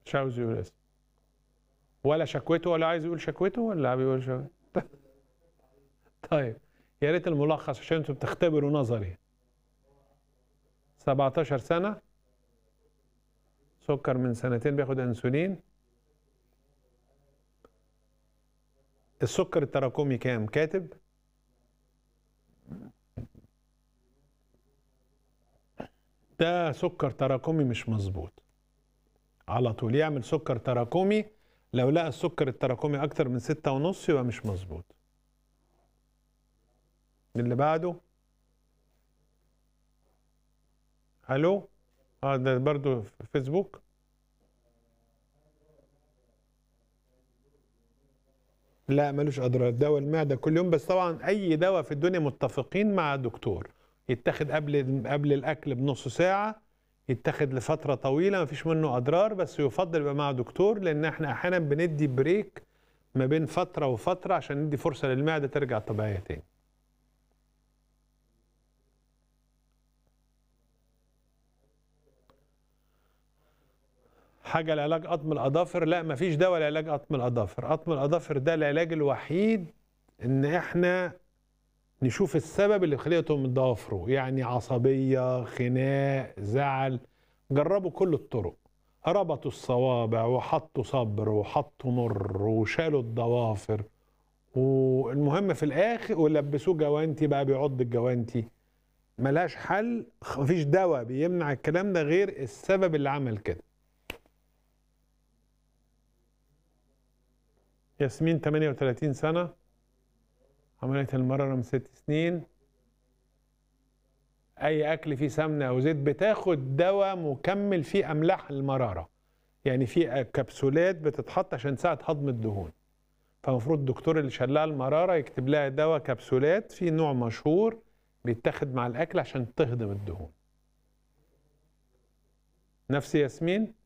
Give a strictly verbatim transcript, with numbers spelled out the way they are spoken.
مش عاوز يقول اسم ولا شكوته، ولا عايز يقول شكوته ولا بيقول شكوته. طيب يا ريت الملخص عشان انتوا بتختبروا نظري. سبعتاشر سنة، سكر من سنتين، بياخد انسولين. السكر التراكمي كام؟ كاتب؟ ده سكر تراكمي مش مظبوط. على طول يعمل سكر تراكمي، لو لقى السكر التراكمي اكتر من ستة ونص يبقى مش مظبوط. اللي بعده. الو. اه ده برضو في فيسبوك. لا ملوش اضرار، دواء المعده كل يوم، بس طبعا اي دواء في الدنيا متفقين مع دكتور، يتاخد قبل قبل الاكل بنص ساعه، يتاخد لفتره طويله، مفيش منه اضرار، بس يفضل يبقى مع دكتور، لان احنا احيانا بندي بريك ما بين فتره وفتره عشان ندي فرصه للمعده ترجع طبيعيه تاني. حاجه لعلاج قطم الاظافر؟ لا مفيش دواء لعلاج قطم الاظافر. قطم الاظافر ده العلاج الوحيد ان احنا نشوف السبب اللي خليه يقطم ضوافره، يعني عصبيه، خناق، زعل. جربوا كل الطرق، ربطوا الصوابع وحطوا صبر وحطوا مر وشالوا الضوافر، والمهم في الاخر ولبسوه جوانتي بقى بيعض الجوانتي. ملهاش حل، مفيش دواء بيمنع الكلام ده غير السبب اللي عمل كده. ياسمين تمانية وتلاتين سنة، عملية المرارة من ست سنين، أي أكل فيه سمنة أو زيت. بتاخد دواء مكمل فيه أملاح المرارة، يعني في كبسولات بتتحط عشان تساعد هضم الدهون، فالمفروض الدكتور اللي شلها المرارة يكتب لها دواء كبسولات في نوع مشهور بيتاخد مع الأكل عشان تهضم الدهون. نفس ياسمين؟